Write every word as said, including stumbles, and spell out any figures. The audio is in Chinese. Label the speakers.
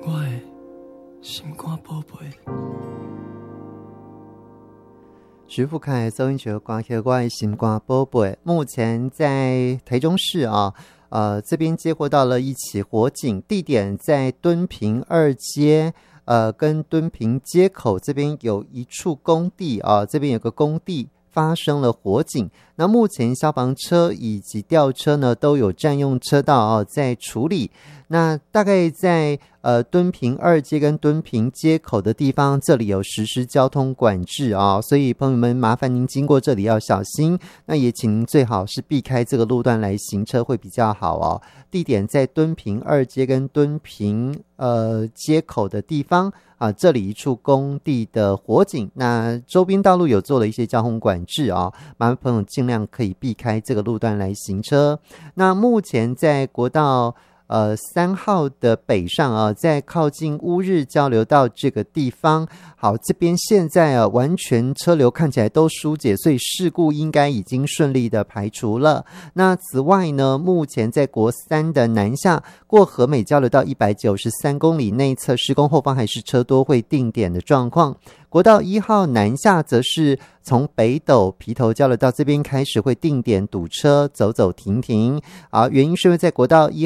Speaker 1: 我的心肝宝贝。
Speaker 2: 徐富凯收音球歌曲《我的心肝宝贝》，目前在台中市啊，呃，这边接获到了一起火警，地点在敦平二街，呃，跟敦平街口这边有一处工地啊，这边有个工地发生了火警。那目前消防车以及吊车呢都有占用车道啊，在处理。那大概在呃敦平二街跟敦平街口的地方，这里有实施交通管制啊，所以朋友们麻烦您经过这里要小心。那也请您最好是避开这个路段来行车会比较好哦。地点在敦平二街跟敦平呃街口的地方啊，这里一处工地的火警，那周边道路有做了一些交通管制啊，麻烦朋友尽量可以避开这个路段来行车。那目前在国道呃，三号的北上啊，在靠近乌日交流道这个地方，好，这边现在啊，完全车流看起来都疏解，所以事故应该已经顺利的排除了。那此外呢，目前在国三的南下过和美交流道一百九十三公里内侧施工，后方还是车多会定点的状况。国道一号南下则是从北斗皮头交流道这边开始会定点堵车，走走停停啊，原因是因为在国道一